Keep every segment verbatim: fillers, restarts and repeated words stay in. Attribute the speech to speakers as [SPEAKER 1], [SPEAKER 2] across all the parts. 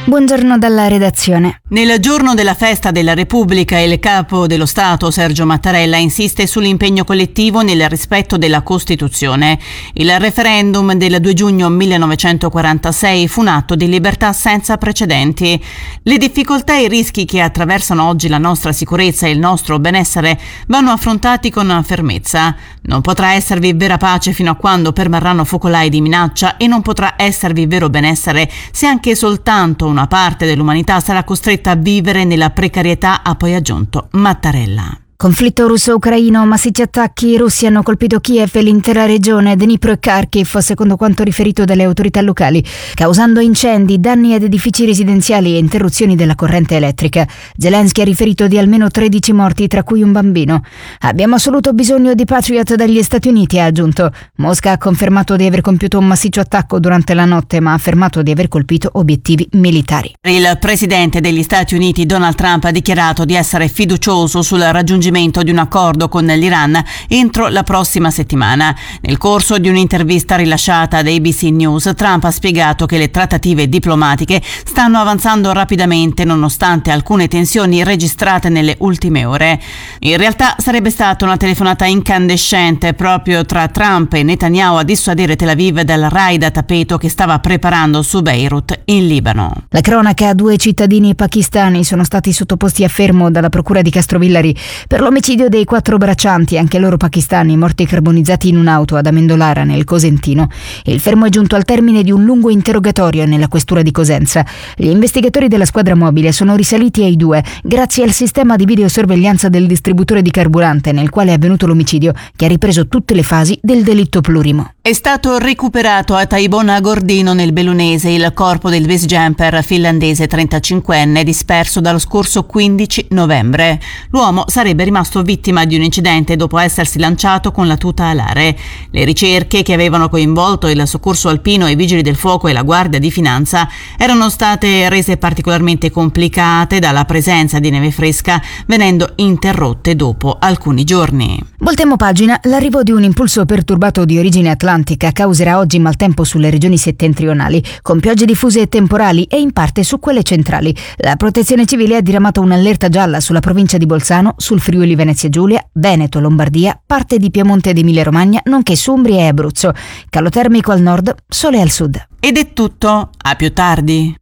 [SPEAKER 1] Buongiorno dalla redazione.
[SPEAKER 2] Nel giorno della festa della Repubblica, il capo dello Stato, Sergio Mattarella, insiste sull'impegno collettivo nel rispetto della Costituzione. Il referendum del due giugno millenovecentoquarantasei fu un atto di libertà senza precedenti. Le difficoltà e i rischi che attraversano oggi la nostra sicurezza e il nostro benessere vanno affrontati con fermezza. Non potrà esservi vera pace fino a quando permarranno focolai di minaccia e non potrà esservi vero benessere se anche soltanto una parte dell'umanità sarà costretta a vivere nella precarietà, ha poi aggiunto Mattarella.
[SPEAKER 1] Conflitto russo-ucraino, massicci attacchi russi hanno colpito Kiev e l'intera regione, Dnipro e Kharkiv, secondo quanto riferito dalle autorità locali, causando incendi, danni ad edifici residenziali e interruzioni della corrente elettrica. Zelensky ha riferito di almeno tredici morti, tra cui un bambino. Abbiamo assoluto bisogno di Patriot dagli Stati Uniti, ha aggiunto. Mosca ha confermato di aver compiuto un massiccio attacco durante la notte, ma ha affermato di aver colpito obiettivi militari.
[SPEAKER 2] Il presidente degli Stati Uniti, Donald Trump, ha dichiarato di essere fiducioso sul raggiungimento di un accordo con l'Iran entro la prossima settimana. Nel corso di un'intervista rilasciata ad A B C News, Trump ha spiegato che le trattative diplomatiche stanno avanzando rapidamente nonostante alcune tensioni registrate nelle ultime ore. In realtà sarebbe stata una telefonata incandescente proprio tra Trump e Netanyahu a dissuadere Tel Aviv dal raid a tappeto che stava preparando su Beirut, in Libano.
[SPEAKER 1] La cronaca: due cittadini pakistani sono stati sottoposti a fermo dalla procura di Castrovillari per l'omicidio dei quattro braccianti, anche loro pakistani, morti carbonizzati in un'auto ad Amendolara, nel Cosentino. Il fermo è giunto al termine di un lungo interrogatorio nella questura di Cosenza. Gli investigatori della squadra mobile sono risaliti ai due grazie al sistema di videosorveglianza del distributore di carburante nel quale è avvenuto l'omicidio, che ha ripreso tutte le fasi del delitto plurimo.
[SPEAKER 2] È stato recuperato a Taibona Gordino, nel Bellunese, il corpo del base jumper finlandese trentacinquenne disperso dallo scorso quindici novembre. L'uomo sarebbe rimasto vittima di un incidente dopo essersi lanciato con la tuta alare. Le ricerche, che avevano coinvolto il soccorso alpino, i vigili del fuoco e la guardia di finanza, erano state rese particolarmente complicate dalla presenza di neve fresca, venendo interrotte dopo alcuni giorni.
[SPEAKER 1] Voltiamo pagina. L'arrivo di un impulso perturbato di origine atlantica causerà oggi maltempo sulle regioni settentrionali, con piogge diffuse e temporali, e in parte su quelle centrali. La Protezione Civile ha diramato un'allerta gialla sulla provincia di Bolzano, sul Friuli Venezia Giulia, Veneto, Lombardia, parte di Piemonte ed Emilia Romagna, nonché su Umbria e Abruzzo. Calo termico al nord, sole al sud.
[SPEAKER 2] Ed è tutto, a più tardi.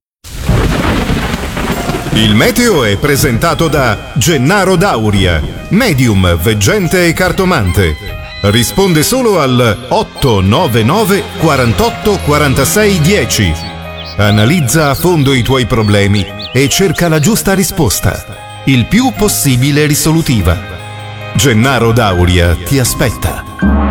[SPEAKER 3] Il meteo è presentato da Gennaro Dauria, medium, veggente e cartomante. Risponde solo al otto nove nove quarantotto quarantasei dieci. Analizza a fondo i tuoi problemi e cerca la giusta risposta, il più possibile risolutiva. Gennaro Dauria ti aspetta.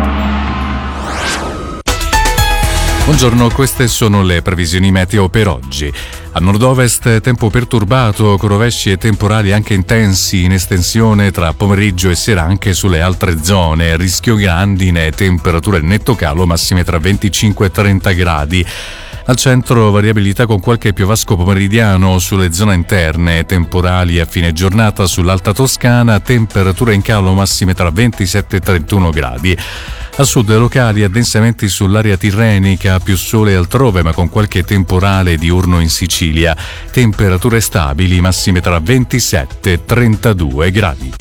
[SPEAKER 4] Buongiorno, queste sono le previsioni meteo per oggi. A nord-ovest tempo perturbato, con rovesci e temporali anche intensi in estensione tra pomeriggio e sera anche sulle altre zone. Rischio grandine, temperature netto calo, massime tra venticinque e trenta gradi. Al centro variabilità con qualche piovasco pomeridiano sulle zone interne, temporali a fine giornata sull'Alta Toscana, temperature in calo massime tra ventisette e trentuno gradi. A sud locali addensamenti sull'area tirrenica, più sole altrove ma con qualche temporale diurno in Sicilia. Temperature stabili, massime tra ventisette e trentadue gradi.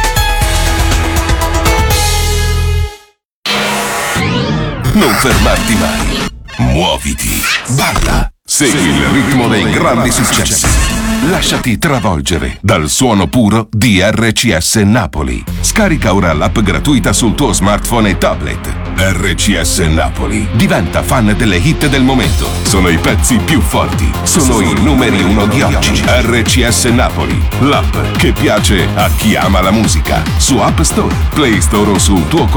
[SPEAKER 5] Non fermarti mai. Muoviti, balla, segui il ritmo dei grandi successi. Lasciati travolgere dal suono puro di R C S Napoli. Scarica ora l'app gratuita sul tuo smartphone e tablet. R C S Napoli. Diventa fan delle hit del momento. Sono i pezzi più forti. Sono i numeri uno di oggi. R C S Napoli. L'app che piace a chi ama la musica. Su App Store, Play Store o sul tuo